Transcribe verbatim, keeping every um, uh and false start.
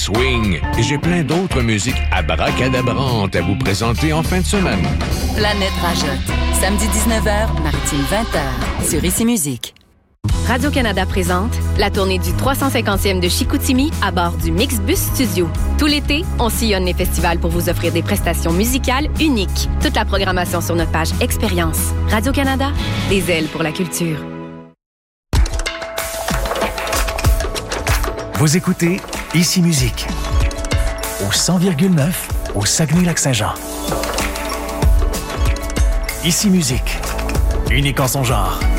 swing et j'ai plein d'autres musiques abracadabrantes à vous présenter en fin de semaine. Planète Rajotte, samedi dix-neuf heures, Maritime vingt heures, sur Ici Musique. Radio-Canada présente la tournée du trois cent cinquantième de Chicoutimi à bord du Mixbus Studio. Tout l'été, on sillonne les festivals pour vous offrir des prestations musicales uniques. Toute la programmation sur notre page Expérience. Radio-Canada, des ailes pour la culture. Vous écoutez Ici Musique au cent virgule neuf au Saguenay-Lac-Saint-Jean. Ici Musique, unique en son genre.